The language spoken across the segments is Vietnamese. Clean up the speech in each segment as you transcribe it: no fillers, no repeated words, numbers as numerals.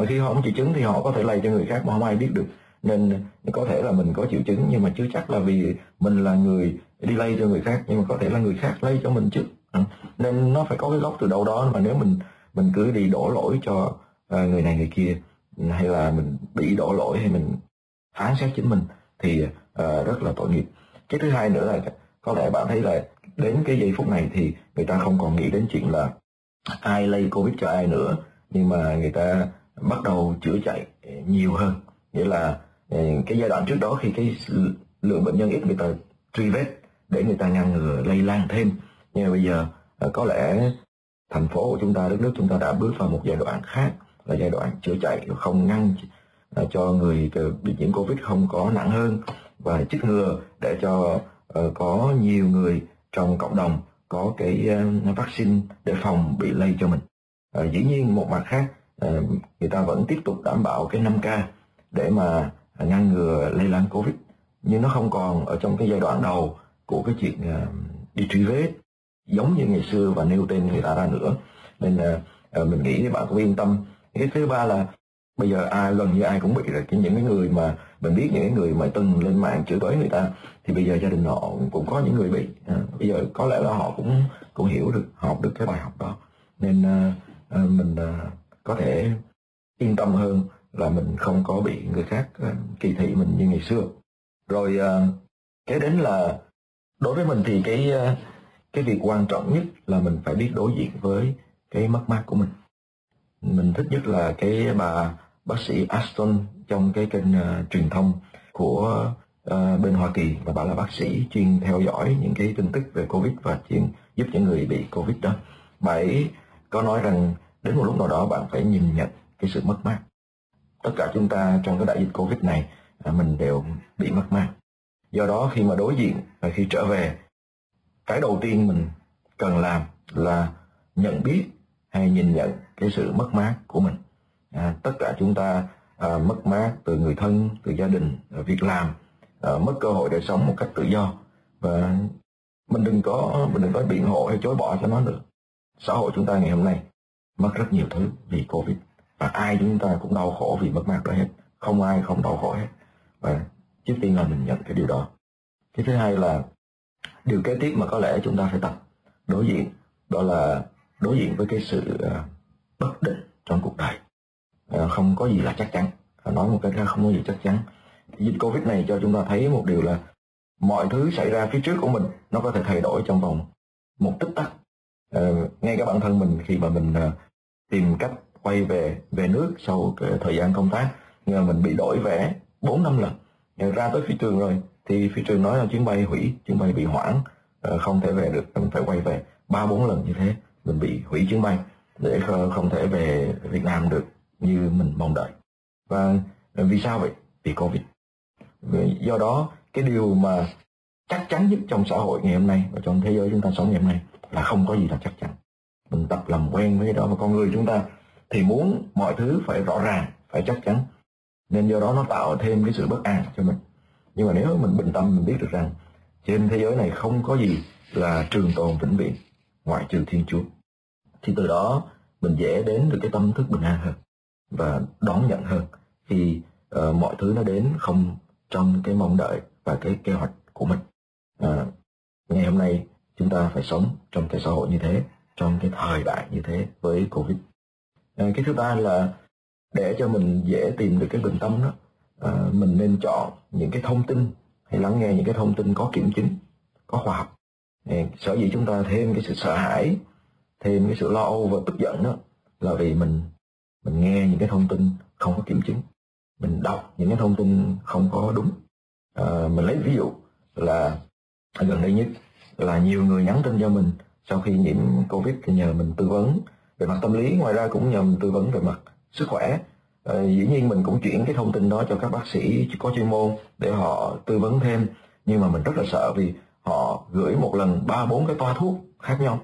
Mà khi họ không triệu chứng thì họ có thể lây cho người khác mà không ai biết được. Nên có thể là mình có triệu chứng nhưng mà chưa chắc là vì mình là người đi lây cho người khác, nhưng mà có thể là người khác lây cho mình trước. Nên nó phải có cái gốc từ đâu đó, mà nếu mình cứ đi đổ lỗi cho người này người kia, hay là mình bị đổ lỗi, hay mình phán xét chính mình thì rất là tội nghiệp. Cái thứ hai nữa là có lẽ bạn thấy là đến cái giây phút này thì người ta không còn nghĩ đến chuyện là ai lây Covid cho ai nữa, nhưng mà người ta bắt đầu chữa chạy nhiều hơn. Nghĩa là cái giai đoạn trước đó khi cái lượng bệnh nhân ít, người ta truy vết để người ta ngăn ngừa lây lan thêm. Nhưng mà bây giờ có lẽ thành phố của chúng ta, đất nước chúng ta đã bước vào một giai đoạn khác, là giai đoạn chữa chạy, không ngăn cho người bị nhiễm Covid không có nặng hơn, và chích ngừa để cho có nhiều người trong cộng đồng có cái vaccine để phòng bị lây cho mình. Dĩ nhiên một mặt khác, người ta vẫn tiếp tục đảm bảo cái 5K để mà ngăn ngừa lây lan Covid, nhưng nó không còn ở trong cái giai đoạn đầu của cái chuyện đi truy vết giống như ngày xưa và nêu tên người ta ra nữa. Nên mình nghĩ bạn cũng yên tâm. Cái thứ ba là bây giờ gần như ai cũng bị rồi. Những cái người mà mình biết, những cái người mà từng lên mạng chửi bới người ta, thì bây giờ gia đình họ cũng có những người bị. Bây giờ có lẽ là họ cũng hiểu được, học được cái bài học đó, nên mình có thể yên tâm hơn là mình không có bị người khác kỳ thị mình như ngày xưa. Rồi cái đến là đối với mình thì cái việc quan trọng nhất là mình phải biết đối diện với cái mất mát của mình. Mình thích nhất là cái bà bác sĩ Aston trong cái kênh truyền thông của bên Hoa Kỳ, và bà là bác sĩ chuyên theo dõi những cái tin tức về Covid và chuyên giúp những người bị Covid đó. Bà ấy có nói rằng đến một lúc nào đó bạn phải nhìn nhận cái sự mất mát. Tất cả chúng ta trong cái đại dịch Covid này mình đều bị mất mát. Do đó khi mà đối diện và khi trở về, cái đầu tiên mình cần làm là nhận biết hay nhìn nhận cái sự mất mát của mình. Tất cả chúng ta mất mát từ người thân, từ gia đình, việc làm, mất cơ hội để sống một cách tự do, và mình đừng có biện hộ hay chối bỏ cho nó nữa. Xã hội chúng ta ngày hôm nay mất rất nhiều thứ vì Covid, và ai chúng ta cũng đau khổ vì mất mát đó hết, không ai không đau khổ hết. Và trước tiên là mình nhận cái điều đó. Cái thứ hai là điều kế tiếp mà có lẽ chúng ta phải tập đối diện, đó là đối diện với cái sự bất định trong cuộc đời. Không có gì là chắc chắn. Nói một cách ra, không có gì chắc chắn. Dịch Covid này cho chúng ta thấy một điều là mọi thứ xảy ra phía trước của mình nó có thể thay đổi trong vòng một tích tắc. Ngay cả bản thân mình, khi mà mình tìm cách quay về nước sau cái thời gian công tác, mình bị đổi vé 4-5 lần. Ra tới phi trường rồi thì phi trường nói là chuyến bay hủy, chuyến bay bị hoãn, không thể về được, mình phải quay về 3-4 lần như thế. Mình bị hủy chuyến bay để không thể về Việt Nam được như mình mong đợi. Và vì sao vậy? Vì Covid. Do đó cái điều mà chắc chắn nhất trong xã hội ngày hôm nay và trong thế giới chúng ta sống ngày hôm nay là không có gì là chắc chắn. Mình tập làm quen với cái đó, và con người chúng ta thì muốn mọi thứ phải rõ ràng, phải chắc chắn, nên do đó nó tạo thêm cái sự bất an cho mình. Nhưng mà nếu mình bình tâm, mình biết được rằng trên thế giới này không có gì là trường tồn vĩnh viễn ngoại trừ Thiên Chúa, thì từ đó mình dễ đến được cái tâm thức bình an hơn và đón nhận hơn khi mọi thứ nó đến không trong cái mong đợi và cái kế hoạch của mình. Ngày hôm nay chúng ta phải sống trong cái xã hội như thế, trong cái thời đại như thế với Covid. Cái thứ ba là để cho mình dễ tìm được cái bình tâm đó, mình nên chọn những cái thông tin hay lắng nghe những cái thông tin có kiểm chứng, có khoa học. Sở dĩ chúng ta thêm cái sự sợ hãi, thêm cái sự lo âu và tức giận đó là vì mình nghe những cái thông tin không có kiểm chứng, mình đọc những cái thông tin không có đúng. Mình lấy ví dụ là gần đây nhất là nhiều người nhắn tin cho mình sau khi nhiễm Covid thì nhờ mình tư vấn về mặt tâm lý, ngoài ra cũng nhờ mình tư vấn về mặt sức khỏe. Dĩ nhiên mình cũng chuyển cái thông tin đó cho các bác sĩ có chuyên môn để họ tư vấn thêm, nhưng mà mình rất là sợ vì họ gửi một lần 3-4 cái toa thuốc khác nhau,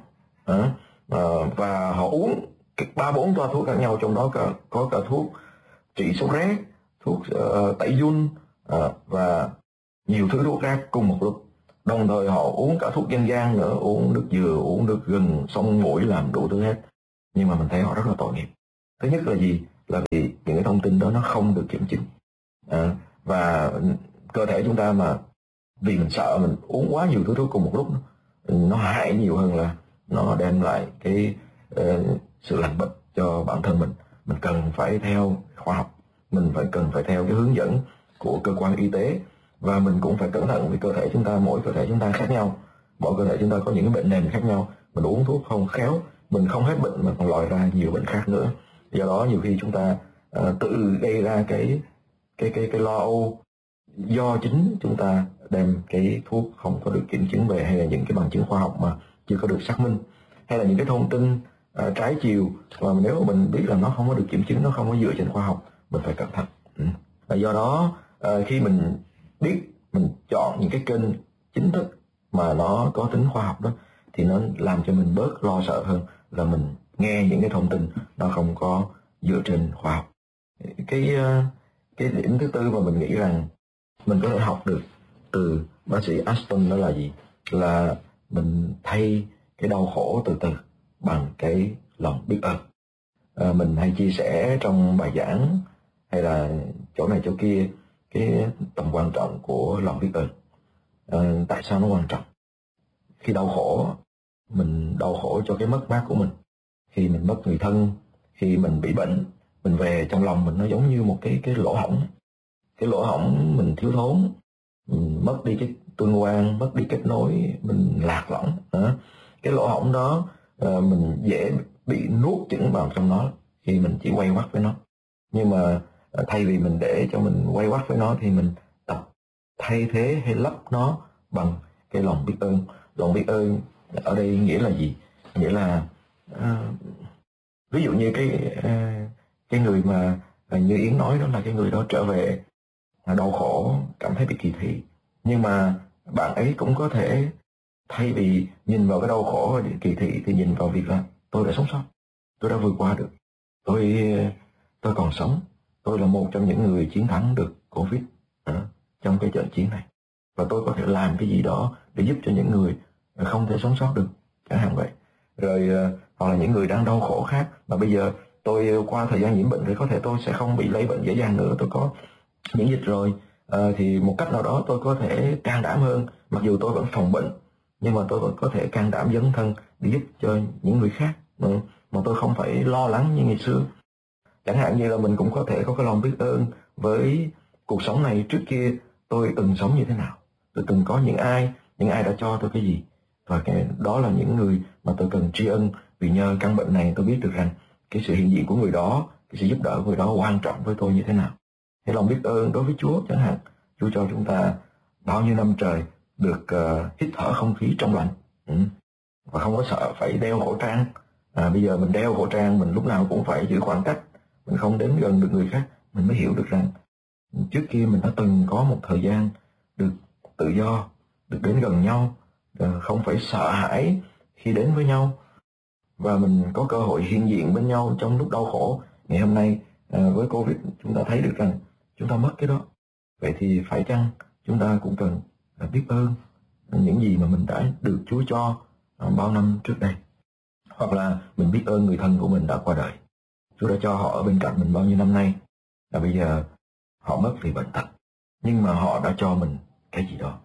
và họ uống 3-4 toa thuốc khác nhau, trong đó có cả thuốc trị sốt rét, thuốc tẩy giun và nhiều thứ thuốc khác cùng một lúc. Đồng thời họ uống cả thuốc dân gian nữa, uống nước dừa, uống nước gừng, xông mũi, làm đủ thứ hết. Nhưng mà mình thấy họ rất là tội nghiệp. Thứ nhất là gì? là vì những cái thông tin đó nó không được kiểm chứng. Và cơ thể chúng ta mà vì mình sợ mình uống quá nhiều thứ thuốc cùng một lúc, nó hại nhiều hơn là nó đem lại cái sự lành bệnh cho bản thân mình. Mình cần phải theo khoa học, mình cần phải theo cái hướng dẫn của cơ quan y tế, và mình cũng phải cẩn thận vì cơ thể chúng ta, mỗi cơ thể chúng ta khác nhau, mỗi cơ thể chúng ta có những cái bệnh nền khác nhau. Mình uống thuốc không khéo, mình không hết bệnh mà còn lòi ra nhiều bệnh khác nữa. Do đó nhiều khi chúng ta tự gây ra cái lo âu do chính chúng ta đem cái thuốc không có được kiểm chứng về, hay là những cái bằng chứng khoa học mà chưa có được xác minh, hay là những cái thông tin trái chiều mà nếu mà mình biết là nó không có được kiểm chứng, nó không có dựa trên khoa học, mình phải cẩn thận. Và do đó khi mình biết mình chọn những cái kênh chính thức mà nó có tính khoa học đó, thì nó làm cho mình bớt lo sợ hơn là mình nghe những cái thông tin nó không có dựa trên khoa học. Cái điểm thứ tư mà mình nghĩ rằng mình có thể học được từ bác sĩ Aston đó là gì? Là mình thay cái đau khổ từ từ bằng cái lòng biết ơn. Mình hay chia sẻ trong bài giảng hay là chỗ này chỗ kia cái tầm quan trọng của lòng biết ơn. Tại sao nó quan trọng? Khi đau khổ, mình đau khổ cho cái mất mát của mình. Khi mình mất người thân, khi mình bị bệnh, mình về trong lòng mình nó giống như một cái lỗ hổng. Cái lỗ hổng mình thiếu thốn, mình mất đi cái tương quan, mất đi kết nối, mình lạc lõng. Cái lỗ hổng đó mình dễ bị nuốt chửng vào trong nó khi mình chỉ quay quắt với nó. Nhưng mà thay vì mình để cho mình quay quắt với nó thì mình tập thay thế hay lấp nó bằng cái lòng biết ơn. Lòng biết ơn ở đây nghĩa là gì? Nghĩa là ví dụ như cái người mà như Yến nói, đó là cái người đó trở về đau khổ, cảm thấy bị kỳ thị, nhưng mà bạn ấy cũng có thể thay vì nhìn vào cái đau khổ và kỳ thị thì nhìn vào việc là tôi đã sống sót, tôi đã vượt qua được, tôi còn sống, tôi là một trong những người chiến thắng được Covid trong cái trận chiến này, và tôi có thể làm cái gì đó để giúp cho những người không thể sống sót được, chẳng hạn vậy. Rồi hoặc là những người đang đau khổ khác mà bây giờ tôi qua thời gian nhiễm bệnh thì có thể tôi sẽ không bị lây bệnh dễ dàng nữa, tôi có miễn dịch rồi, thì một cách nào đó tôi có thể can đảm hơn, mặc dù tôi vẫn phòng bệnh nhưng mà tôi vẫn có thể can đảm dấn thân để giúp cho những người khác mà tôi không phải lo lắng như ngày xưa. Chẳng hạn như là mình cũng có thể có cái lòng biết ơn với cuộc sống này. Trước kia tôi từng sống như thế nào, tôi từng có những ai đã cho tôi cái gì, và đó là những người mà tôi cần tri ân, vì nhờ căn bệnh này tôi biết được rằng cái sự hiện diện của người đó, cái sự giúp đỡ của người đó quan trọng với tôi như thế nào. Hay lòng biết ơn đối với Chúa chẳng hạn, Chúa cho chúng ta bao nhiêu năm trời được hít thở không khí trong lành, và không có sợ phải đeo khẩu trang. Bây giờ mình đeo khẩu trang, mình lúc nào cũng phải giữ khoảng cách, mình không đến gần được người khác, mình mới hiểu được rằng trước kia mình đã từng có một thời gian được tự do, được đến gần nhau, không phải sợ hãi khi đến với nhau, và mình có cơ hội hiện diện bên nhau trong lúc đau khổ. Ngày hôm nay với Covid chúng ta thấy được rằng chúng ta mất cái đó. Vậy thì phải chăng chúng ta cũng cần biết ơn những gì mà mình đã được Chúa cho bao năm trước đây, hoặc là mình biết ơn người thân của mình đã qua đời, Chúa đã cho họ ở bên cạnh mình bao nhiêu năm nay, và bây giờ họ mất vì bệnh tật, nhưng mà họ đã cho mình cái gì đó.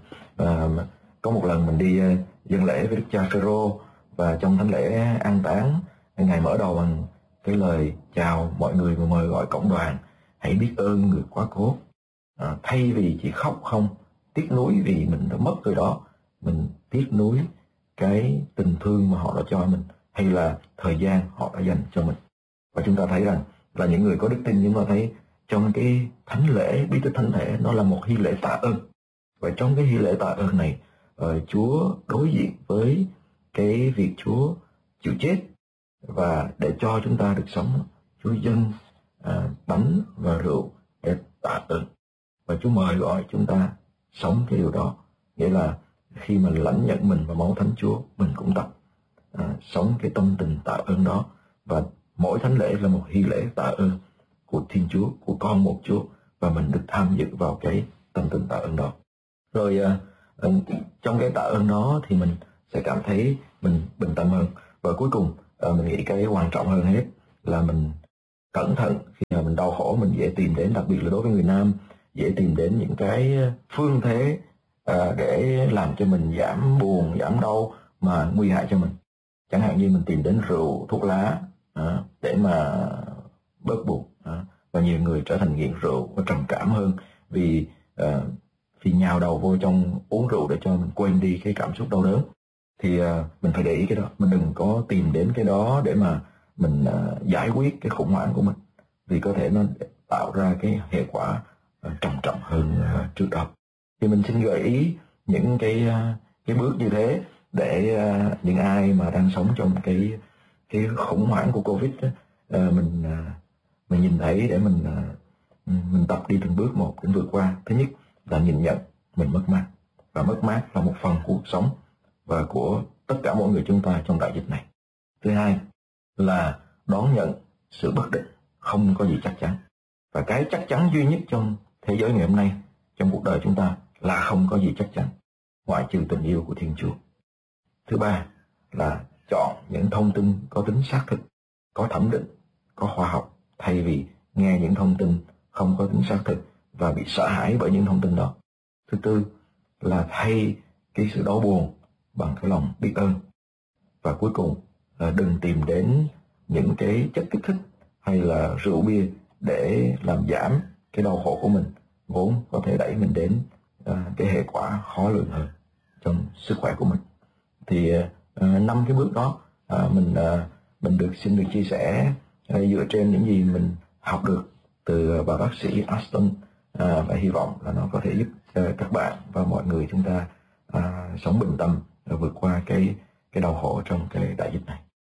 Có một lần mình đi dâng lễ với Đức Cha Phêrô, và trong thánh lễ an táng, Ngài mở đầu bằng cái lời chào mọi người và mời gọi cộng đoàn hãy biết ơn người quá cố. Thay vì chỉ khóc không, tiếc nuối vì mình đã mất người đó, mình tiếc nuối cái tình thương mà họ đã cho mình, hay là thời gian họ đã dành cho mình. Và chúng ta thấy rằng là những người có đức tin, chúng ta thấy trong cái thánh lễ bí tích thánh thể, nó là một hy lễ tạ ơn. Và trong cái hy lễ tạ ơn này, Chúa đối diện với cái việc Chúa chịu chết và để cho chúng ta được sống. Chúa dâng bánh và rượu để tạ ơn, và Chúa mời gọi chúng ta sống cái điều đó. Nghĩa là khi mà lãnh nhận mình và máu thánh Chúa, mình cũng tập sống cái tâm tình tạ ơn đó. Và mỗi thánh lễ là một hy lễ tạ ơn của Thiên Chúa, của con một Chúa, và mình được tham dự vào cái tâm tình tạ ơn đó. Rồi trong cái tạ ơn đó thì mình sẽ cảm thấy mình bình tâm hơn. Và cuối cùng mình nghĩ cái quan trọng hơn hết là mình cẩn thận. Khi mà mình đau khổ mình dễ tìm đến, đặc biệt là đối với người nam, dễ tìm đến những cái phương thế để làm cho mình giảm buồn, giảm đau mà nguy hại cho mình. Chẳng hạn như mình tìm đến rượu, thuốc lá để mà bớt buồn. Và nhiều người trở thành nghiện rượu và trầm cảm hơn vì nhào đầu vô trong uống rượu để cho mình quên đi cái cảm xúc đau đớn. Thì mình phải để ý cái đó, mình đừng có tìm đến cái đó để mà mình giải quyết cái khủng hoảng của mình, vì có thể nó tạo ra cái hệ quả trầm trọng hơn trước đó. Thì mình xin gợi ý những cái bước như thế để những ai mà đang sống trong cái khủng hoảng của Covid đó, mình nhìn thấy để mình tập đi từng bước một để vượt qua. Thứ nhất là nhìn nhận mình mất mát, và mất mát là một phần của cuộc sống và của tất cả mọi người chúng ta trong đại dịch này. Thứ hai là đón nhận sự bất định, không có gì chắc chắn. Và cái chắc chắn duy nhất trong thế giới ngày hôm nay, trong cuộc đời chúng ta là không có gì chắc chắn, ngoại trừ tình yêu của Thiên Chúa. Thứ ba là chọn những thông tin có tính xác thực, có thẩm định, có khoa học, thay vì nghe những thông tin không có tính xác thực và bị sợ hãi bởi những thông tin đó. Thứ tư là thay cái sự đau buồn bằng cái lòng biết ơn. Và cuối cùng là đừng tìm đến những cái chất kích thích hay là rượu bia để làm giảm cái đau khổ của mình, vốn có thể đẩy mình đến cái hệ quả khó lường hơn trong sức khỏe của mình. Thì 5 cái bước đó mình xin được chia sẻ dựa trên những gì mình học được từ bà bác sĩ Aston, và hy vọng là nó có thể giúp các bạn và mọi người chúng ta sống bình tâm và vượt qua cái đau khổ trong cái đại dịch này.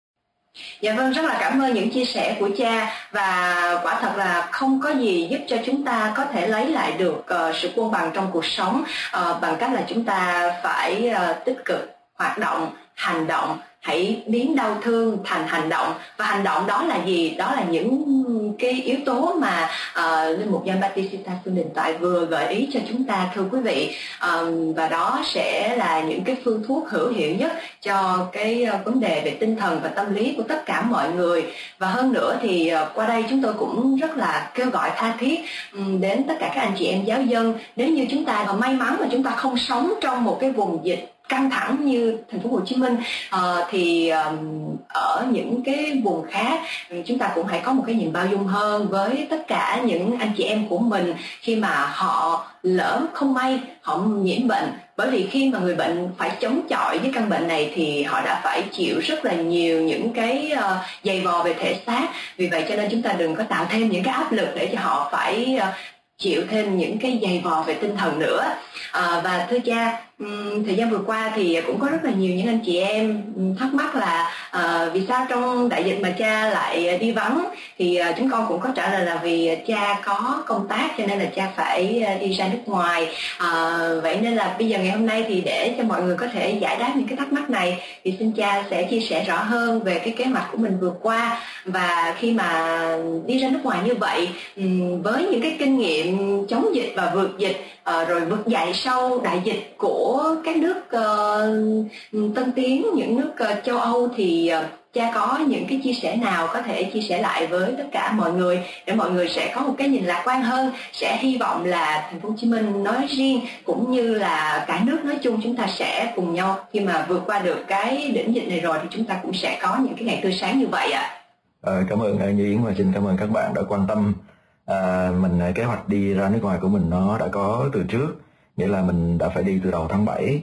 Dạ vâng, rất là cảm ơn những chia sẻ của cha, và quả thật là không có gì giúp cho chúng ta có thể lấy lại được sự cân bằng trong cuộc sống bằng cách là chúng ta phải tích cực hoạt động, hành động. Hãy biến đau thương thành hành động. Và hành động đó là gì? Đó là những cái yếu tố mà Linh mục Giăng Baptista Phương Đình Toại vừa gợi ý cho chúng ta, thưa quý vị. Và đó sẽ là những cái phương thuốc hữu hiệu nhất cho cái vấn đề về tinh thần và tâm lý của tất cả mọi người. Và hơn nữa thì qua đây chúng tôi cũng rất là kêu gọi tha thiết đến tất cả các anh chị em giáo dân. Nếu như chúng ta may mắn mà chúng ta không sống trong một cái vùng dịch căng thẳng như thành phố Hồ Chí Minh, thì ở những cái vùng khác chúng ta cũng hãy có một cái nhìn bao dung hơn với tất cả những anh chị em của mình khi mà họ lỡ không may họ nhiễm bệnh. Bởi vì khi mà người bệnh phải chống chọi với căn bệnh này thì họ đã phải chịu rất là nhiều những cái dày vò về thể xác. Vì vậy cho nên chúng ta đừng có tạo thêm những cái áp lực để cho họ phải chịu thêm những cái dày vò về tinh thần nữa. Và thưa cha, thời gian vừa qua thì cũng có rất là nhiều những anh chị em thắc mắc là vì sao trong đại dịch mà cha lại đi vắng. Thì chúng con cũng có trả lời là vì cha có công tác cho nên là cha phải đi ra nước ngoài. Vậy nên là bây giờ ngày hôm nay thì để cho mọi người có thể giải đáp những cái thắc mắc này thì xin cha sẽ chia sẻ rõ hơn về cái kế hoạch của mình vừa qua. Và khi mà đi ra nước ngoài như vậy, với những cái kinh nghiệm chống dịch và vượt dịch rồi vực dậy sau đại dịch của các nước tân tiến, những nước châu Âu, thì cha có những cái chia sẻ nào có thể chia sẻ lại với tất cả mọi người để mọi người sẽ có một cái nhìn lạc quan hơn, sẽ hy vọng là thành phố Hồ Chí Minh nói riêng cũng như là cả nước nói chung chúng ta sẽ cùng nhau khi mà vượt qua được cái đỉnh dịch này rồi thì chúng ta cũng sẽ có những cái ngày tươi sáng như vậy ạ. Cảm ơn Như Yến và xin cảm ơn các bạn đã quan tâm. Kế hoạch đi ra nước ngoài của mình nó đã có từ trước, nghĩa là mình đã phải đi từ đầu tháng 7,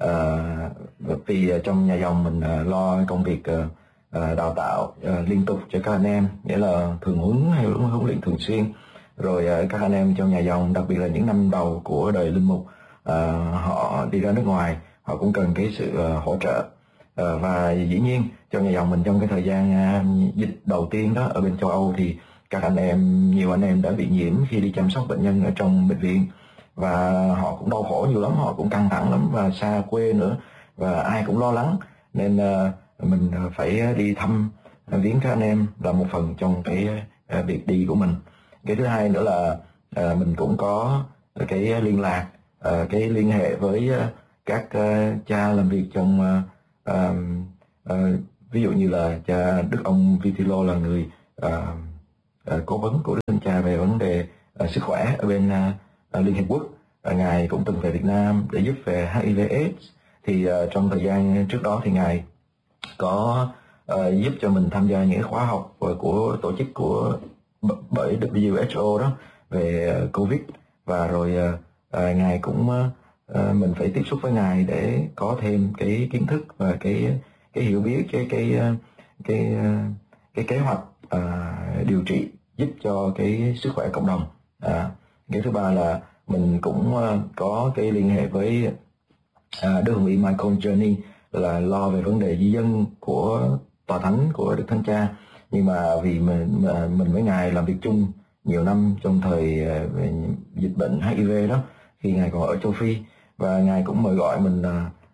vì trong nhà dòng mình lo công việc đào tạo liên tục cho các anh em, nghĩa là thường huấn hay huấn luyện thường xuyên. Rồi các anh em trong nhà dòng, đặc biệt là những năm đầu của đời linh mục, họ đi ra nước ngoài, họ cũng cần cái sự hỗ trợ. Và dĩ nhiên trong nhà dòng mình trong cái thời gian dịch đầu tiên đó ở bên châu Âu thì nhiều anh em đã bị nhiễm khi đi chăm sóc bệnh nhân ở trong bệnh viện, và họ cũng đau khổ nhiều lắm, họ cũng căng thẳng lắm và xa quê nữa, và ai cũng lo lắng, nên mình phải đi thăm viếng các anh em là một phần trong cái việc đi của mình. Cái thứ hai nữa là mình cũng có cái liên lạc, cái liên hệ với các cha làm việc trong ví dụ như là cha Đức ông Vitilo là người cố vấn của Đức Thánh Cha về vấn đề sức khỏe ở bên Liên Hiệp Quốc. Ngài cũng từng về Việt Nam để giúp về HIV/AIDS. Thì trong thời gian trước đó thì Ngài có giúp cho mình tham gia những khóa học của tổ chức bởi WHO đó về Covid, và rồi Ngài cũng mình phải tiếp xúc với Ngài để có thêm cái kiến thức và cái hiểu biết cái kế hoạch điều trị giúp cho cái sức khỏe cộng đồng. Cái thứ ba là mình cũng có cái liên hệ với Đức Hồng Y Michael Journey, là lo về vấn đề di dân của tòa thánh của Đức Thánh Cha. Nhưng mà vì mình với Ngài làm việc chung nhiều năm trong thời dịch bệnh HIV đó, khi Ngài còn ở châu Phi, và Ngài cũng mời gọi mình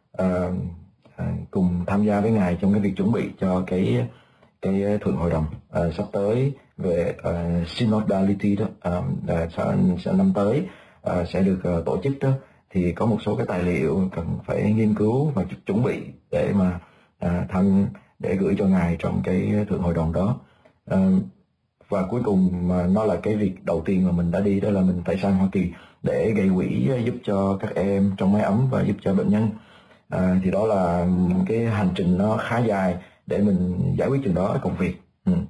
cùng tham gia với Ngài trong cái việc chuẩn bị cho cái thượng hội đồng sắp tới về synodality đó, năm tới sẽ được tổ chức đó. Thì có một số cái tài liệu cần phải nghiên cứu và chuẩn bị để mà để gửi cho Ngài trong cái thượng hội đồng đó. Và cuối cùng mà nó là cái việc đầu tiên mà mình đã đi, đó là mình phải sang Hoa Kỳ để gây quỹ giúp cho các em trong mái ấm và giúp cho bệnh nhân. Thì đó là cái hành trình nó khá dài để mình giải quyết chừng đó công việc.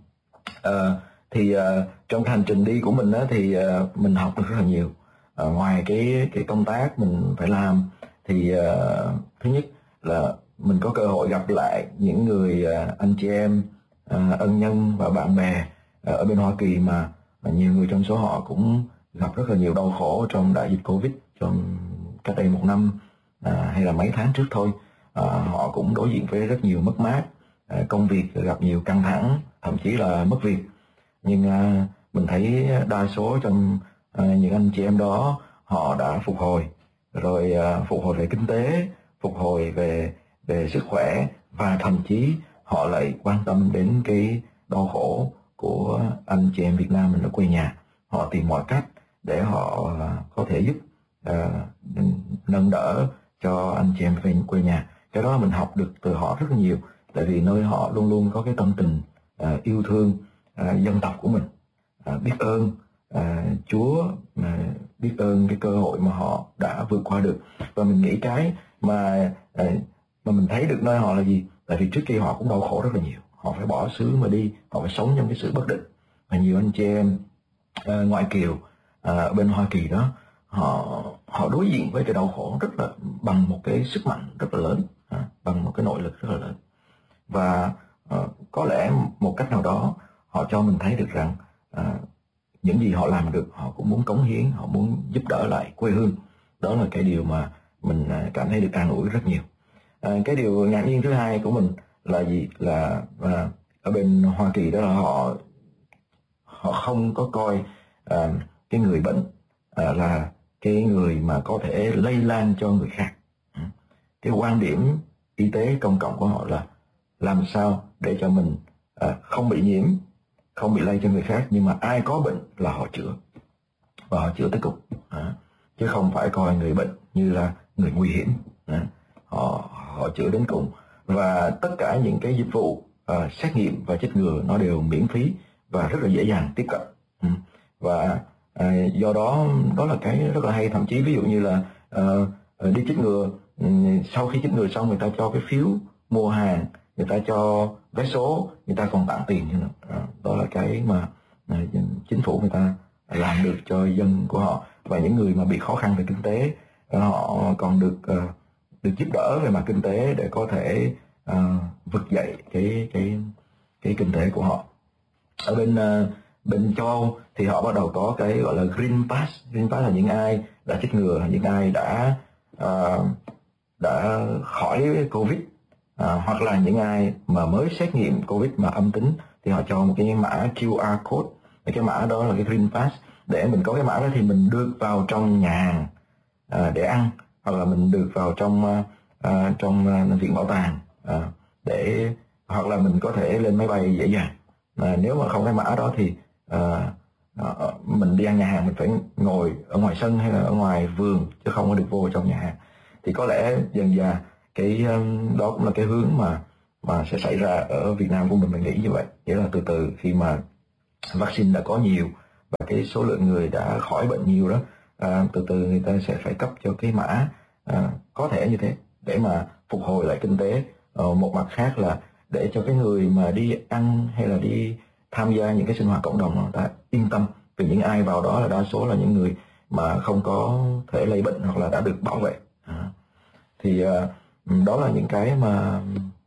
Trong cái hành trình đi của mình thì mình học được rất là nhiều. Ngoài cái công tác mình phải làm thì thứ nhất là mình có cơ hội gặp lại những người anh chị em ân nhân và bạn bè ở bên Hoa Kỳ mà nhiều người trong số họ cũng gặp rất là nhiều đau khổ trong đại dịch Covid trong cách đây 1 năm hay là mấy tháng trước thôi. Họ cũng đối diện với rất nhiều mất mát, công việc gặp nhiều căng thẳng, thậm chí là mất việc. Nhưng mình thấy đa số trong những anh chị em đó họ đã phục hồi, rồi phục hồi về kinh tế, phục hồi về sức khỏe, và thậm chí họ lại quan tâm đến cái đau khổ của anh chị em Việt Nam mình ở quê nhà. Họ tìm mọi cách để họ có thể giúp nâng đỡ cho anh chị em về quê nhà. Cái đó mình học được từ họ rất nhiều, tại vì nơi họ luôn luôn có cái tâm tình yêu thương dân tộc của mình, biết ơn Chúa, biết ơn cái cơ hội mà họ đã vượt qua được. Và mình nghĩ cái mà mình thấy được nơi họ là gì? Tại vì trước kia họ cũng đau khổ rất là nhiều, họ phải bỏ xứ mà đi, họ phải sống trong cái sự bất định. Và nhiều anh chị em ngoại kiều ở bên Hoa Kỳ đó, họ đối diện với cái đau khổ rất là bằng một cái sức mạnh rất là lớn, bằng một cái nội lực rất là lớn. Và có lẽ một cách nào đó họ cho mình thấy được rằng những gì họ làm được họ cũng muốn cống hiến, họ muốn giúp đỡ lại quê hương. Đó là cái điều mà mình cảm thấy được an ủi rất nhiều. Cái điều ngạc nhiên thứ hai của mình là gì? Là ở bên Hoa Kỳ đó là họ không có coi cái người bệnh là cái người mà có thể lây lan cho người khác. Cái quan điểm y tế công cộng của họ là làm sao để cho mình không bị nhiễm, không bị lây cho người khác, nhưng mà ai có bệnh là họ chữa, và họ chữa tới cùng, chứ không phải coi người bệnh như là người nguy hiểm. Họ chữa đến cùng, và tất cả những cái dịch vụ xét nghiệm và chích ngừa nó đều miễn phí và rất là dễ dàng tiếp cận. Và do đó là cái rất là hay. Thậm chí ví dụ như là đi chích ngừa, sau khi chích ngừa xong người ta cho cái phiếu mua hàng, người ta cho vé số, người ta còn tặng tiền nữa. Đó là cái mà chính phủ người ta làm được cho dân của họ. Và những người mà bị khó khăn về kinh tế, họ còn được giúp đỡ về mặt kinh tế để có thể vực dậy cái kinh tế của họ. Ở bên châu Âu thì họ bắt đầu có cái gọi là Green Pass. Green Pass là những ai đã chích ngừa, những ai đã khỏi Covid, hoặc là những ai mà mới xét nghiệm Covid mà âm tính, thì họ cho một cái mã QR code. Cái mã đó là cái Green Pass. Để mình có cái mã đó thì mình được vào trong nhà hàng để ăn, hoặc là mình được vào trong viện bảo tàng hoặc là mình có thể lên máy bay dễ dàng. Nếu mà không cái mã đó thì mình đi ăn nhà hàng mình phải ngồi ở ngoài sân hay là ở ngoài vườn, chứ không có được vô trong nhà hàng. Thì có lẽ dần dà cái đó cũng là cái hướng mà sẽ xảy ra ở Việt Nam của mình nghĩ như vậy. Nghĩa là từ từ khi mà vaccine đã có nhiều và cái số lượng người đã khỏi bệnh nhiều đó, từ từ người ta sẽ phải cấp cho cái mã có thể như thế để mà phục hồi lại kinh tế. Một mặt khác là để cho cái người mà đi ăn hay là đi tham gia những cái sinh hoạt cộng đồng người ta yên tâm, vì những ai vào đó là đa số là những người mà không có thể lây bệnh hoặc là đã được bảo vệ. Thì đó là những cái mà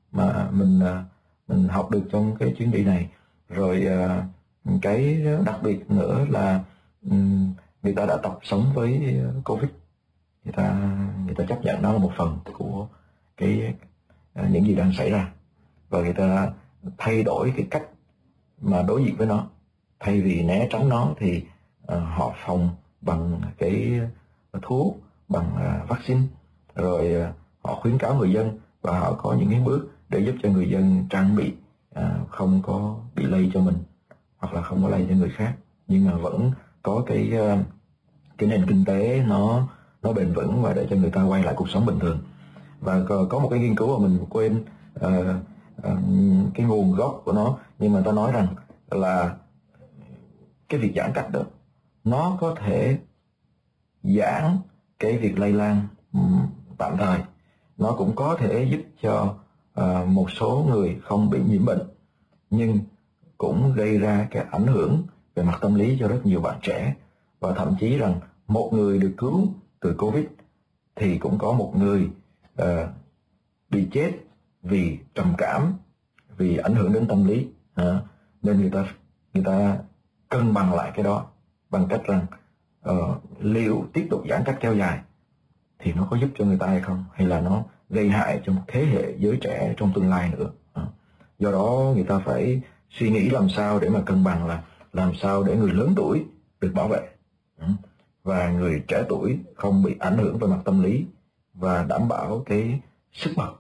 mình học được trong cái chuyến đi này. Rồi cái đặc biệt nữa là người ta đã tập sống với Covid, người ta chấp nhận nó là một phần của cái những gì đang xảy ra, và người ta thay đổi cái cách mà đối diện với nó. Thay vì né tránh nó thì họ phòng bằng cái thuốc, bằng vaccine, rồi họ khuyến cáo người dân và họ có những cái bước để giúp cho người dân trang bị, không có bị lây cho mình hoặc là không có lây cho người khác, nhưng mà vẫn có cái nền kinh tế nó bền vững và để cho người ta quay lại cuộc sống bình thường. Và có một cái nghiên cứu mà mình quên cái nguồn gốc của nó, nhưng mà ta nói rằng là cái việc giãn cách đó nó có thể giãn cái việc lây lan tạm thời, nó cũng có thể giúp cho một số người không bị nhiễm bệnh, nhưng cũng gây ra cái ảnh hưởng về mặt tâm lý cho rất nhiều bạn trẻ. Và thậm chí rằng một người được cứu từ Covid thì cũng có một người bị chết vì trầm cảm, vì ảnh hưởng đến tâm lý. Nên người ta cân bằng lại cái đó bằng cách rằng liệu tiếp tục giãn cách kéo dài thì nó có giúp cho người ta hay không, hay là nó gây hại cho một thế hệ giới trẻ trong tương lai nữa. Do đó người ta phải suy nghĩ làm sao để mà cân bằng, là làm sao để người lớn tuổi được bảo vệ và người trẻ tuổi không bị ảnh hưởng về mặt tâm lý, và đảm bảo cái sức bật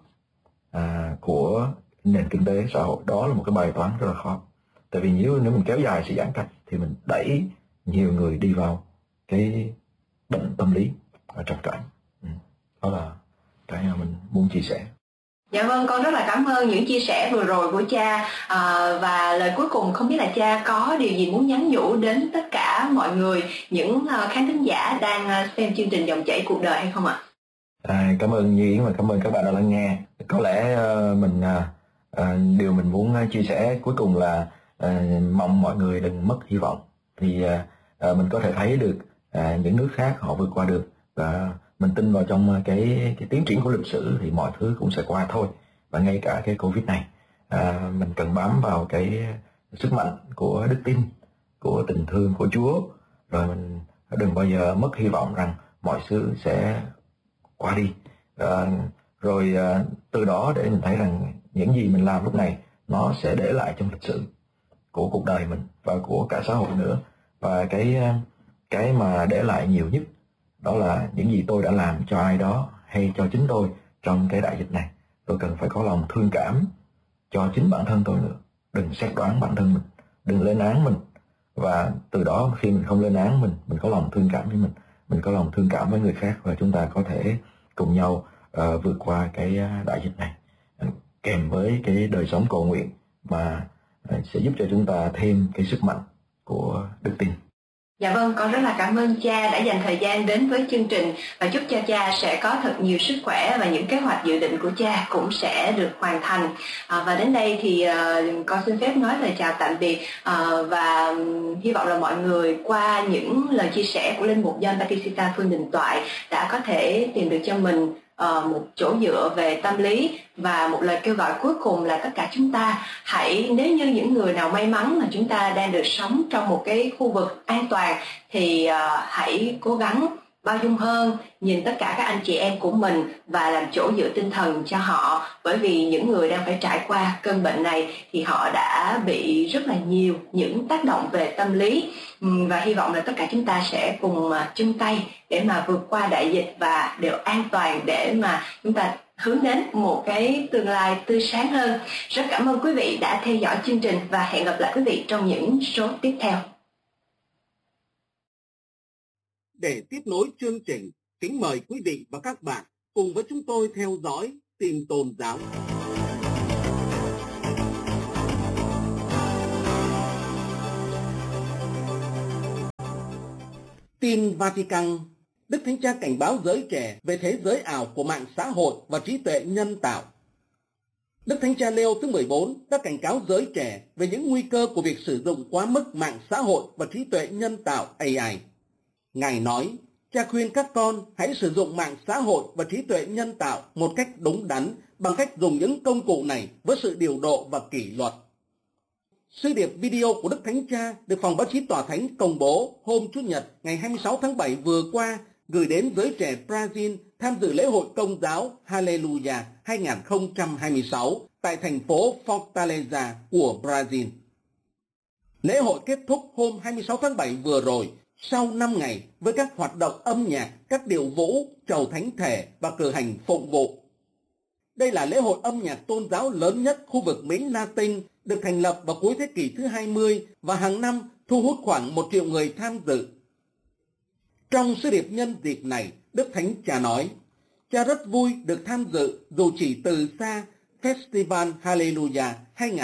của nền kinh tế xã hội. Đó là một cái bài toán rất là khó. Tại vì nếu mình kéo dài sự giãn cách thì mình đẩy nhiều người đi vào cái bệnh tâm lý và trầm cảm. Đó là cái mà mình muốn chia sẻ. Dạ vâng, con rất là cảm ơn những chia sẻ vừa rồi của cha, và lời cuối cùng không biết là cha có điều gì muốn nhắn nhủ đến tất cả mọi người, những khán thính giả đang xem chương trình Dòng chảy cuộc đời hay không ạ? Cảm ơn Nhi Yến và cảm ơn các bạn đã lắng nghe. Có lẽ điều mình muốn chia sẻ cuối cùng là mong mọi người đừng mất hy vọng. Thì mình có thể thấy được những nước khác họ vượt qua được, và mình tin vào trong cái tiến triển của lịch sử thì mọi thứ cũng sẽ qua thôi. Và ngay cả cái Covid này, mình cần bám vào cái sức mạnh của đức tin, của tình thương của Chúa, rồi mình đừng bao giờ mất hy vọng rằng mọi thứ sẽ qua đi. Rồi từ đó để mình thấy rằng những gì mình làm lúc này nó sẽ để lại trong lịch sử của cuộc đời mình và của cả xã hội nữa. Và cái mà để lại nhiều nhất đó là những gì tôi đã làm cho ai đó hay cho chính tôi trong cái đại dịch này. Tôi cần phải có lòng thương cảm cho chính bản thân tôi nữa. Đừng xét đoán bản thân mình, đừng lên án mình. Và từ đó khi mình không lên án mình có lòng thương cảm với mình có lòng thương cảm với người khác, và chúng ta có thể cùng nhau vượt qua cái đại dịch này, kèm với cái đời sống cầu nguyện mà sẽ giúp cho chúng ta thêm cái sức mạnh của đức tin. Dạ vâng, con rất là cảm ơn cha đã dành thời gian đến với chương trình, và chúc cho cha sẽ có thật nhiều sức khỏe và những kế hoạch dự định của cha cũng sẽ được hoàn thành. Và đến đây thì con xin phép nói lời chào tạm biệt, và hy vọng là mọi người qua những lời chia sẻ của Linh Mục John Batista Phương Đình Toại đã có thể tìm được cho mình một chỗ dựa về tâm lý. Và một lời kêu gọi cuối cùng là tất cả chúng ta hãy, nếu như những người nào may mắn mà chúng ta đang được sống trong một cái khu vực an toàn, thì hãy cố gắng bao dung hơn, nhìn tất cả các anh chị em của mình và làm chỗ dựa tinh thần cho họ. Bởi vì những người đang phải trải qua cơn bệnh này thì họ đã bị rất là nhiều những tác động về tâm lý, và hy vọng là tất cả chúng ta sẽ cùng chung tay để mà vượt qua đại dịch và đều an toàn, để mà chúng ta hướng đến một cái tương lai tươi sáng hơn. Rất cảm ơn quý vị đã theo dõi chương trình và hẹn gặp lại quý vị trong những số tiếp theo. Để tiếp nối chương trình, kính mời quý vị và các bạn cùng với chúng tôi theo dõi tin tôn giáo. Tin Vatican, Đức Thánh Cha cảnh báo giới trẻ về thế giới ảo của mạng xã hội và trí tuệ nhân tạo. Đức Thánh Cha Leo thứ 14 đã cảnh cáo giới trẻ về những nguy cơ của việc sử dụng quá mức mạng xã hội và trí tuệ nhân tạo AI. Ngài nói, Cha khuyên các con hãy sử dụng mạng xã hội và trí tuệ nhân tạo một cách đúng đắn bằng cách dùng những công cụ này với sự điều độ và kỷ luật. Sứ điệp video của Đức Thánh Cha được Phòng Báo chí Tòa Thánh công bố hôm Chủ nhật ngày 26 tháng 7 vừa qua gửi đến giới trẻ Brazil tham dự lễ hội Công giáo Hallelujah 2026 tại thành phố Fortaleza của Brazil. Lễ hội kết thúc hôm 26 tháng 7 vừa rồi sau 5 ngày với các hoạt động âm nhạc, các điệu vũ, chầu thánh thể và cử hành phụng vụ. Đây là lễ hội âm nhạc tôn giáo lớn nhất khu vực Mỹ Latin, được thành lập vào cuối thế kỷ thứ 20 và hàng năm thu hút khoảng 1 triệu người tham dự. Trong sứ điệp nhân dịp này, Đức Thánh Cha nói, Cha rất vui được tham dự dù chỉ từ xa Festival Hallelujah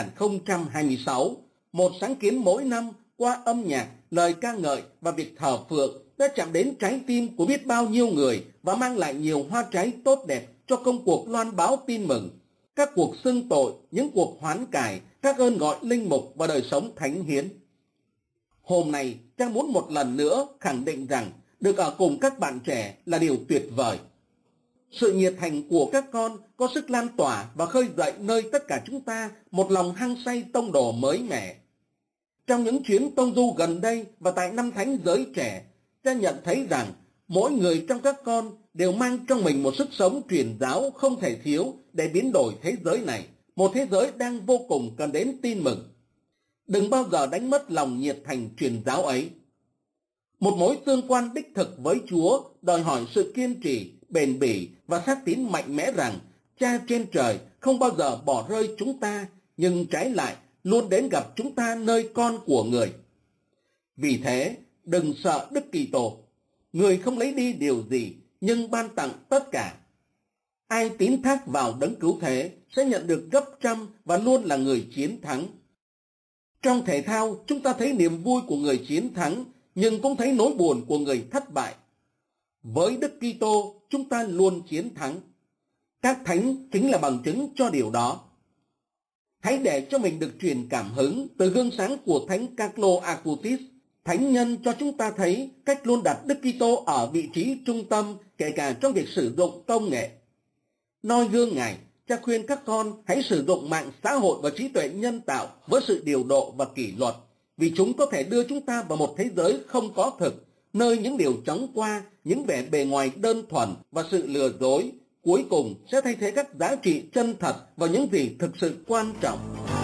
2026, một sáng kiến mỗi năm qua âm nhạc, lời ca ngợi và việc thờ phượng đã chạm đến trái tim của biết bao nhiêu người và mang lại nhiều hoa trái tốt đẹp cho công cuộc loan báo tin mừng, các cuộc xưng tội, những cuộc hoán cải, các ơn gọi linh mục và đời sống thánh hiến. Hôm nay, Cha muốn một lần nữa khẳng định rằng được ở cùng các bạn trẻ là điều tuyệt vời. Sự nhiệt thành của các con có sức lan tỏa và khơi dậy nơi tất cả chúng ta một lòng hăng say tông đồ mới mẻ. Trong những chuyến tông du gần đây và tại năm thánh giới trẻ, Cha nhận thấy rằng mỗi người trong các con đều mang trong mình một sức sống truyền giáo không thể thiếu để biến đổi thế giới này, một thế giới đang vô cùng cần đến tin mừng. Đừng bao giờ đánh mất lòng nhiệt thành truyền giáo ấy. Một mối tương quan đích thực với Chúa đòi hỏi sự kiên trì, bền bỉ và xác tín mạnh mẽ rằng Cha trên trời không bao giờ bỏ rơi chúng ta, nhưng trái lại luôn đến gặp chúng ta nơi con của người. Vì thế, đừng sợ Đức Kitô. Người không lấy đi điều gì, nhưng ban tặng tất cả. Ai tín thác vào đấng cứu thế sẽ nhận được gấp trăm và luôn là người chiến thắng. Trong thể thao, chúng ta thấy niềm vui của người chiến thắng, nhưng cũng thấy nỗi buồn của người thất bại. Với Đức Kitô, chúng ta luôn chiến thắng. Các thánh chính là bằng chứng cho điều đó. Hãy để cho mình được truyền cảm hứng từ gương sáng của Thánh Carlo Acutis, thánh nhân cho chúng ta thấy cách luôn đặt Đức Kitô ở vị trí trung tâm, kể cả trong việc sử dụng công nghệ. Noi gương Ngài, Cha khuyên các con hãy sử dụng mạng xã hội và trí tuệ nhân tạo với sự điều độ và kỷ luật, vì chúng có thể đưa chúng ta vào một thế giới không có thực, nơi những điều chóng qua, những vẻ bề ngoài đơn thuần và sự lừa dối, cuối cùng sẽ thay thế các giá trị chân thật và những gì thực sự quan trọng.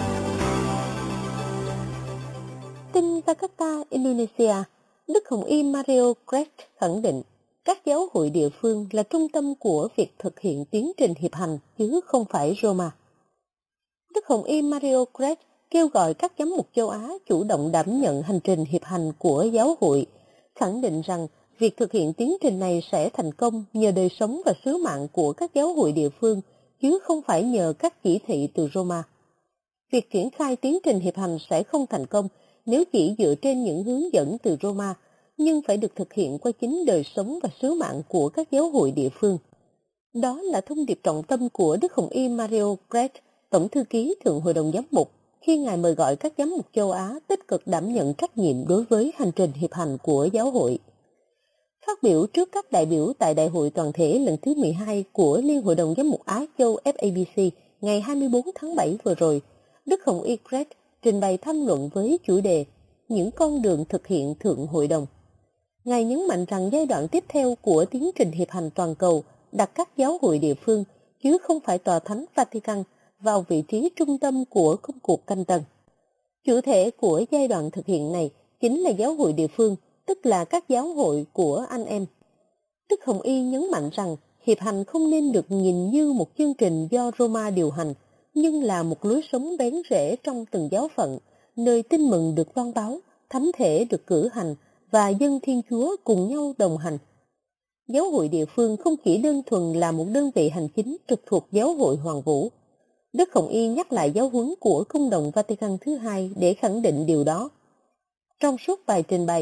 Tin Jakarta, Indonesia, Đức Hồng Y Mario Grech khẳng định các giáo hội địa phương là trung tâm của việc thực hiện tiến trình hiệp hành chứ không phải Roma. Đức Hồng Y Mario Grech kêu gọi các giám mục châu Á chủ động đảm nhận hành trình hiệp hành của giáo hội, khẳng định rằng việc thực hiện tiến trình này sẽ thành công nhờ đời sống và sứ mạng của các giáo hội địa phương, chứ không phải nhờ các chỉ thị từ Roma. Việc triển khai tiến trình hiệp hành sẽ không thành công nếu chỉ dựa trên những hướng dẫn từ Roma, nhưng phải được thực hiện qua chính đời sống và sứ mạng của các giáo hội địa phương. Đó là thông điệp trọng tâm của Đức Hồng Y Mario Grech, Tổng thư ký Thượng Hội đồng Giám mục, khi Ngài mời gọi các giám mục châu Á tích cực đảm nhận trách nhiệm đối với hành trình hiệp hành của giáo hội. Phát biểu trước các đại biểu tại Đại hội toàn thể lần thứ 12 của Liên Hội đồng Giám mục Á Châu FABC ngày 24 tháng 7 vừa rồi, Đức Hồng Y Grech trình bày tham luận với chủ đề Những con đường thực hiện Thượng Hội đồng. Ngài nhấn mạnh rằng giai đoạn tiếp theo của tiến trình hiệp hành toàn cầu đặt các giáo hội địa phương, chứ không phải Tòa Thánh Vatican, vào vị trí trung tâm của công cuộc canh tân. Chủ thể của giai đoạn thực hiện này chính là giáo hội địa phương, tức là các giáo hội của anh em. Đức Hồng Y nhấn mạnh rằng hiệp hành không nên được nhìn như một chương trình do Roma điều hành, nhưng là một lối sống bén rễ trong từng giáo phận, nơi tin mừng được loan báo, thánh thể được cử hành và dân Thiên Chúa cùng nhau đồng hành. Giáo hội địa phương không chỉ đơn thuần là một đơn vị hành chính trực thuộc giáo hội Hoàng Vũ. Đức Hồng Y nhắc lại giáo huấn của Công đồng Vatican thứ hai để khẳng định điều đó. Trong suốt bài trình bày,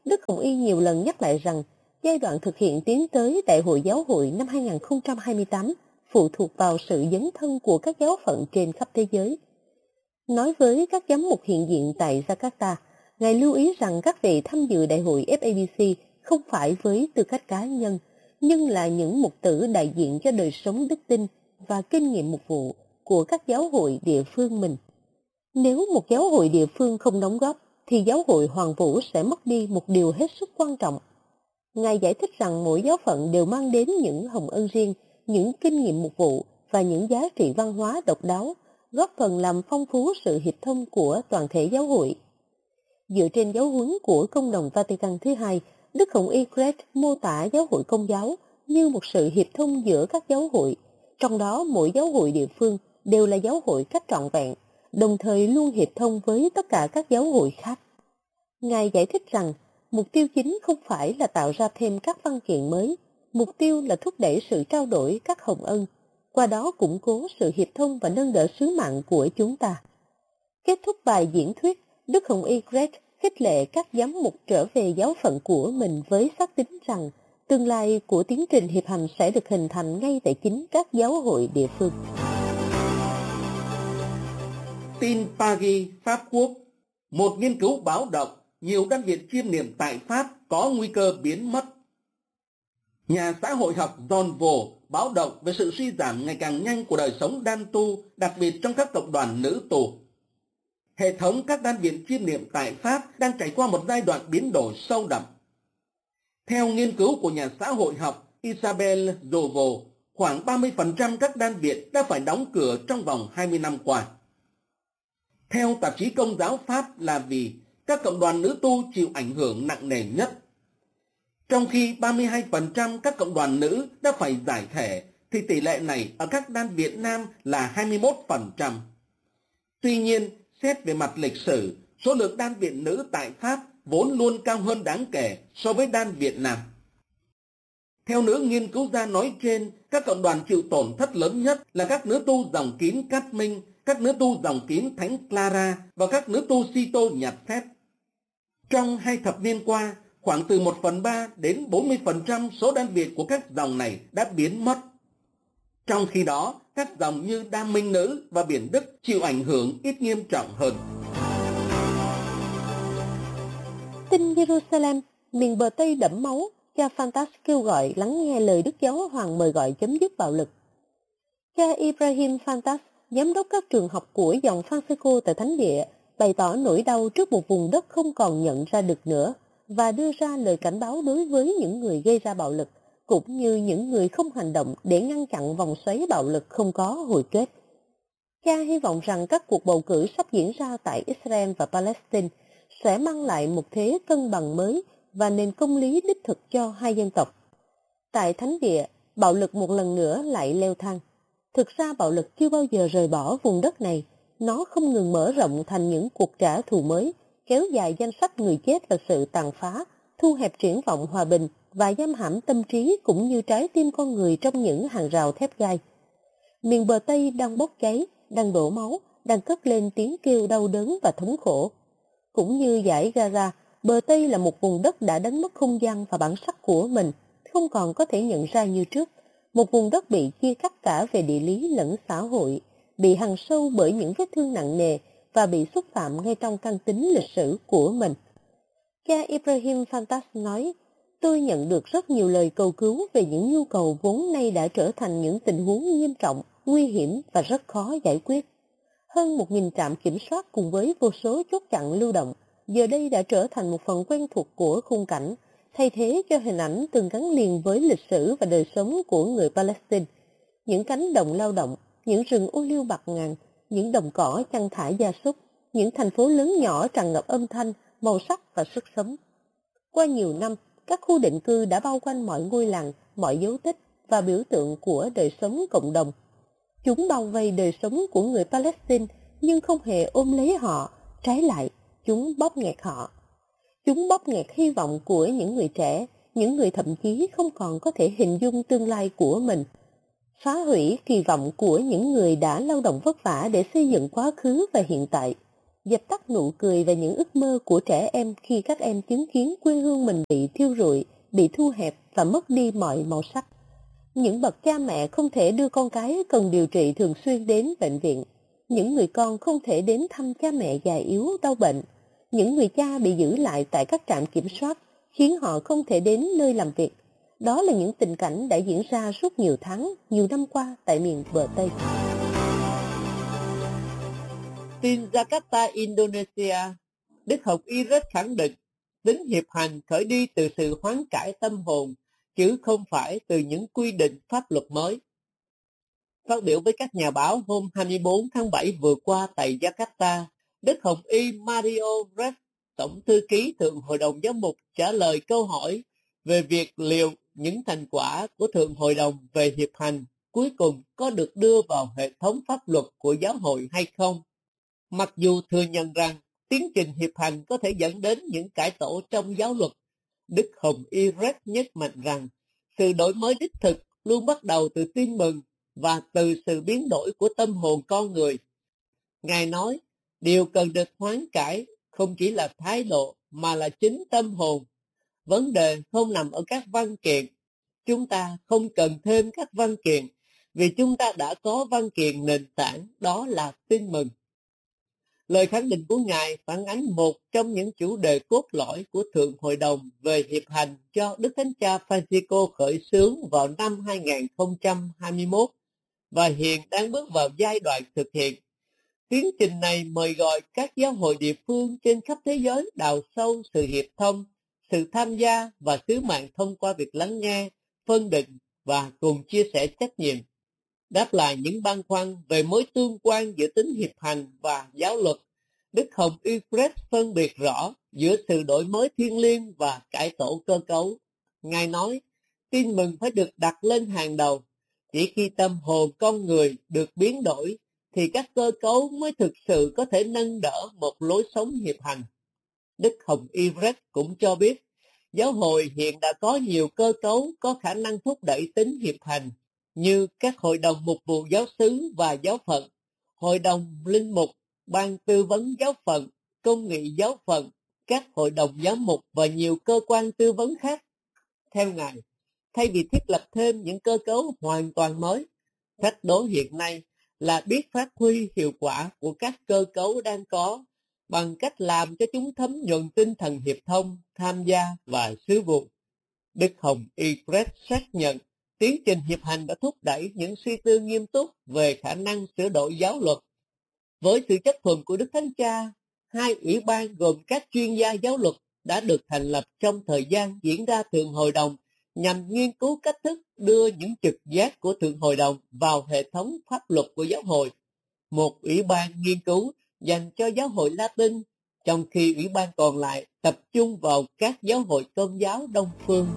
Đức Hồng Y nhiều lần nhắc lại rằng giai đoạn thực hiện tiến tới Đại hội Giáo hội năm 2028 phụ thuộc vào sự dấn thân của các giáo phận trên khắp thế giới. Nói với các giám mục hiện diện tại Jakarta, Ngài lưu ý rằng các vị tham dự Đại hội FABC không phải với tư cách cá nhân, nhưng là những mục tử đại diện cho đời sống đức tin và kinh nghiệm mục vụ của các giáo hội địa phương mình. Nếu một giáo hội địa phương không đóng góp, thì giáo hội hoàn vũ sẽ mất đi một điều hết sức quan trọng. Ngài giải thích rằng mỗi giáo phận đều mang đến những hồng ân riêng, những kinh nghiệm mục vụ và những giá trị văn hóa độc đáo, góp phần làm phong phú sự hiệp thông của toàn thể giáo hội. Dựa trên giáo huấn của Công đồng Vatican thứ hai, Đức Hồng Y Greg mô tả giáo hội Công giáo như một sự hiệp thông giữa các giáo hội, trong đó mỗi giáo hội địa phương đều là giáo hội cách trọn vẹn, đồng thời luôn hiệp thông với tất cả các giáo hội khác. Ngài giải thích rằng, mục tiêu chính không phải là tạo ra thêm các văn kiện mới, mục tiêu là thúc đẩy sự trao đổi các hồng ân, qua đó củng cố sự hiệp thông và nâng đỡ sứ mạng của chúng ta. Kết thúc bài diễn thuyết, Đức Hồng Y Greg khích lệ các giám mục trở về giáo phận của mình với xác tín rằng tương lai của tiến trình hiệp hành sẽ được hình thành ngay tại chính các giáo hội địa phương. Tin Paris, Pháp Quốc. Một nghiên cứu báo động nhiều đan viện chiêm niệm tại Pháp có nguy cơ biến mất. Nhà xã hội học John Vaux báo động về sự suy giảm ngày càng nhanh của đời sống đan tu, đặc biệt trong các cộng đoàn nữ tu. Hệ thống các đan viện chiêm niệm tại Pháp đang trải qua một giai đoạn biến đổi sâu đậm. Theo nghiên cứu của nhà xã hội học Isabelle Jovo, khoảng 30% các đan viện đã phải đóng cửa trong vòng 20 năm qua. Theo tạp chí Công giáo Pháp là vì các cộng đoàn nữ tu chịu ảnh hưởng nặng nề nhất. Trong khi 32% các cộng đoàn nữ đã phải giải thể, thì tỷ lệ này ở các đan viện nam là 21%. Tuy nhiên, xét về mặt lịch sử, số lượng đan viện nữ tại Pháp vốn luôn cao hơn đáng kể so với đan viện nam. Theo nữ nghiên cứu gia nói trên, các cộng đoàn chịu tổn thất lớn nhất là các nữ tu dòng kín Cát Minh, các nữ tu dòng kín Thánh Clara và các nữ tu Si-tô nhặt phép. Trong 2 thập niên qua, khoảng từ 1/3 đến 40% số đan viện của các dòng này đã biến mất. Trong khi đó, các dòng như Đa Minh Nữ và Biển Đức chịu ảnh hưởng ít nghiêm trọng hơn. Tin Jerusalem, miền bờ Tây đẫm máu, cha Fantas kêu gọi lắng nghe lời Đức Giáo Hoàng mời gọi chấm dứt bạo lực. Cha Ibrahim Fantas, giám đốc các trường học của dòng Francisco tại Thánh Địa, bày tỏ nỗi đau trước một vùng đất không còn nhận ra được nữa và đưa ra lời cảnh báo đối với những người gây ra bạo lực, cũng như những người không hành động để ngăn chặn vòng xoáy bạo lực không có hồi kết. Cha hy vọng rằng các cuộc bầu cử sắp diễn ra tại Israel và Palestine sẽ mang lại một thế cân bằng mới và nền công lý đích thực cho hai dân tộc. Tại Thánh Địa, bạo lực một lần nữa lại leo thang. Thực ra bạo lực chưa bao giờ rời bỏ vùng đất này, nó không ngừng mở rộng thành những cuộc trả thù mới, kéo dài danh sách người chết và sự tàn phá, thu hẹp triển vọng hòa bình và giam hãm tâm trí cũng như trái tim con người trong những hàng rào thép gai. Miền bờ Tây đang bốc cháy, đang đổ máu, đang cất lên tiếng kêu đau đớn và thống khổ. Cũng như dải Gaza, bờ Tây là một vùng đất đã đánh mất không gian và bản sắc của mình, không còn có thể nhận ra như trước. Một vùng đất bị chia cắt cả về địa lý lẫn xã hội, bị hằn sâu bởi những vết thương nặng nề và bị xúc phạm ngay trong căn tính lịch sử của mình. Cha Ibrahim Fantas nói, tôi nhận được rất nhiều lời cầu cứu về những nhu cầu vốn nay đã trở thành những tình huống nghiêm trọng, nguy hiểm và rất khó giải quyết. Hơn 1.000 trạm kiểm soát cùng với vô số chốt chặn lưu động, giờ đây đã trở thành một phần quen thuộc của khung cảnh, thay thế cho hình ảnh từng gắn liền với lịch sử và đời sống của người Palestine. Những cánh đồng lao động, những rừng ô liu bạt ngàn, những đồng cỏ chăn thả gia súc, những thành phố lớn nhỏ tràn ngập âm thanh, màu sắc và sức sống. Qua nhiều năm, các khu định cư đã bao quanh mọi ngôi làng, mọi dấu tích và biểu tượng của đời sống cộng đồng. Chúng bao vây đời sống của người Palestine nhưng không hề ôm lấy họ, trái lại, chúng bóp nghẹt họ. Chúng bóp nghẹt hy vọng của những người trẻ, những người thậm chí không còn có thể hình dung tương lai của mình. Phá hủy kỳ vọng của những người đã lao động vất vả để xây dựng quá khứ và hiện tại. dập tắt nụ cười và những ước mơ của trẻ em khi các em chứng kiến quê hương mình bị thiêu rụi, bị thu hẹp và mất đi mọi màu sắc. Những bậc cha mẹ không thể đưa con cái cần điều trị thường xuyên đến bệnh viện. Những người con không thể đến thăm cha mẹ già yếu đau bệnh. Những người cha bị giữ lại tại các trạm kiểm soát, khiến họ không thể đến nơi làm việc. Đó là những tình cảnh đã diễn ra suốt nhiều tháng, nhiều năm qua tại miền bờ Tây. Tin Jakarta, Indonesia, Đức Hồng Y rất khẳng định tính hiệp hành khởi đi từ sự hoán cải tâm hồn, chứ không phải từ những quy định pháp luật mới. Phát biểu với các nhà báo hôm 24 tháng 7 vừa qua tại Jakarta, Đức Hồng Y Mario Red, Tổng thư ký Thượng Hội đồng Giám mục, trả lời câu hỏi về việc liệu những thành quả của Thượng Hội đồng về hiệp hành cuối cùng có được đưa vào hệ thống pháp luật của giáo hội hay không. Mặc dù thừa nhận rằng tiến trình hiệp hành có thể dẫn đến những cải tổ trong giáo luật, Đức Hồng Y Red nhấn mạnh rằng sự đổi mới đích thực luôn bắt đầu từ tin mừng và từ sự biến đổi của tâm hồn con người. Ngài nói, điều cần được hoán cải không chỉ là thái độ mà là chính tâm hồn. Vấn đề không nằm ở các văn kiện. Chúng ta không cần thêm các văn kiện vì chúng ta đã có văn kiện nền tảng, đó là tin mừng. Lời khẳng định của Ngài phản ánh một trong những chủ đề cốt lõi của Thượng Hội đồng về hiệp hành do Đức Thánh Cha Francisco khởi xướng vào năm 2021 và hiện đang bước vào giai đoạn thực hiện. Tiến trình này mời gọi các giáo hội địa phương trên khắp thế giới đào sâu sự hiệp thông, sự tham gia và sứ mạng thông qua việc lắng nghe, phân định và cùng chia sẻ trách nhiệm. Đáp lại những băn khoăn về mối tương quan giữa tính hiệp hành và giáo luật, Đức Hồng Y Red phân biệt rõ giữa sự đổi mới thiêng liêng và cải tổ cơ cấu. Ngài nói, tin mừng phải được đặt lên hàng đầu. Chỉ khi tâm hồn con người được biến đổi, thì các cơ cấu mới thực sự có thể nâng đỡ một lối sống hiệp hành. Đức Hồng Y Red cũng cho biết, giáo hội hiện đã có nhiều cơ cấu có khả năng thúc đẩy tính hiệp hành, như các hội đồng mục vụ giáo xứ và giáo phận, hội đồng linh mục, ban tư vấn giáo phận, công nghị giáo phận, các hội đồng giám mục và nhiều cơ quan tư vấn khác. Theo Ngài, thay vì thiết lập thêm những cơ cấu hoàn toàn mới, thách đố hiện nay là biết phát huy hiệu quả của các cơ cấu đang có bằng cách làm cho chúng thấm nhuần tinh thần hiệp thông, tham gia và sứ vụ. Đức Hồng Y Red xác nhận tiến trình hiệp hành đã thúc đẩy những suy tư nghiêm túc về khả năng sửa đổi giáo luật. Với sự chấp thuận của Đức Thánh Cha, 2 ủy ban gồm các chuyên gia giáo luật đã được thành lập trong thời gian diễn ra Thượng Hội đồng nhằm nghiên cứu cách thức đưa những trực giác của Thượng Hội đồng vào hệ thống pháp luật của giáo hội. Một ủy ban nghiên cứu dành cho giáo hội Latin, trong khi ủy ban còn lại tập trung vào các giáo hội tôn giáo Đông phương.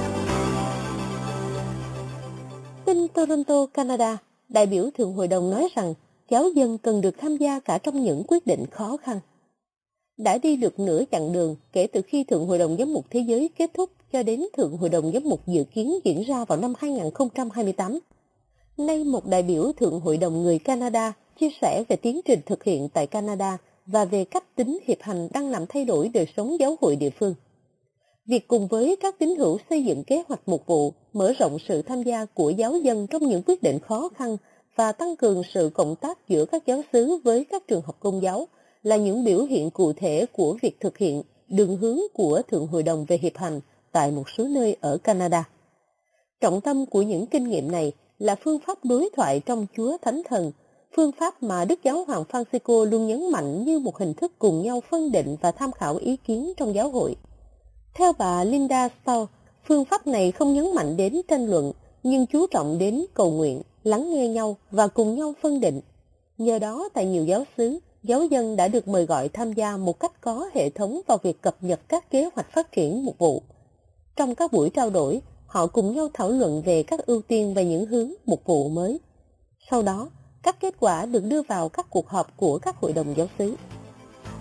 Tin Toronto, Canada, đại biểu Thượng Hội đồng nói rằng giáo dân cần được tham gia cả trong những quyết định khó khăn. Đã đi được nửa chặng đường kể từ khi Thượng Hội đồng Giám mục Thế giới kết thúc cho đến Thượng Hội đồng Giám mục dự kiến diễn ra vào năm 2028. Nay một đại biểu Thượng Hội đồng người Canada chia sẻ về tiến trình thực hiện tại Canada và về cách tính hiệp hành đang làm thay đổi đời sống giáo hội địa phương. Việc cùng với các tín hữu xây dựng kế hoạch mục vụ, mở rộng sự tham gia của giáo dân trong những quyết định khó khăn và tăng cường sự cộng tác giữa các giáo xứ với các trường học công giáo là những biểu hiện cụ thể của việc thực hiện đường hướng của Thượng Hội đồng về hiệp hành tại một số nơi ở Canada. Trọng tâm của những kinh nghiệm này là phương pháp đối thoại trong Chúa Thánh Thần, phương pháp mà Đức Giáo hoàng Francisco luôn nhấn mạnh như một hình thức cùng nhau phân định và tham khảo ý kiến trong giáo hội. Theo bà Linda Stahl, phương pháp này không nhấn mạnh đến tranh luận, nhưng chú trọng đến cầu nguyện, lắng nghe nhau và cùng nhau phân định. Nhờ đó, tại nhiều giáo xứ, giáo dân đã được mời gọi tham gia một cách có hệ thống vào việc cập nhật các kế hoạch phát triển mục vụ. Trong các buổi trao đổi, họ cùng nhau thảo luận về các ưu tiên và những hướng mục vụ mới. Sau đó, các kết quả được đưa vào các cuộc họp của các hội đồng giáo xứ.